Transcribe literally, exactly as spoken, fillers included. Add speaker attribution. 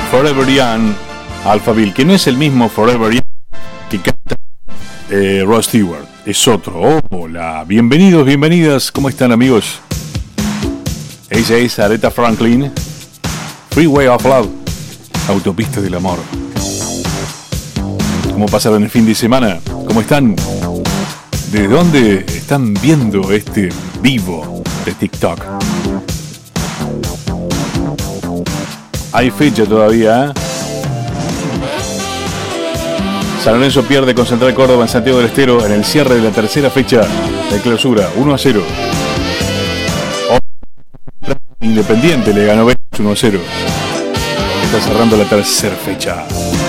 Speaker 1: Forever Young, Alphaville, que no es el mismo Forever Young que canta eh, Rod Stewart, es otro. Hola, bienvenidos, bienvenidas, ¿cómo están, amigos? Ella es Aretha Franklin, Freeway of Love, Autopista del Amor. ¿Cómo pasaron el fin de semana? ¿Cómo están? ¿Desde dónde están viendo este vivo de TikTok? Hay fecha todavía, ¿eh? San Lorenzo pierde con Central Córdoba en Santiago del Estero en el cierre de la tercera fecha de clausura, uno a cero. Independiente le ganó uno a cero. Está cerrando la tercera fecha.